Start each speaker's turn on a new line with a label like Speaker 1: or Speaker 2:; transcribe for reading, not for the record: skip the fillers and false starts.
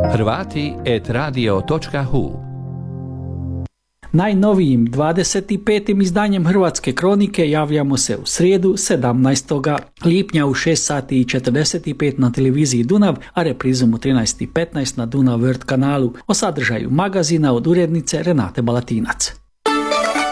Speaker 1: Hrvati@radio.hu.
Speaker 2: Najnovijim 25. izdanjem Hrvatske kronike javljamo se u srijedu 17. lipnja u 6:45 na televiziji Dunav, a reprizom u 13:15 na Dunav World kanalu, o sadržaju magazina od urednice Renate Balatinac.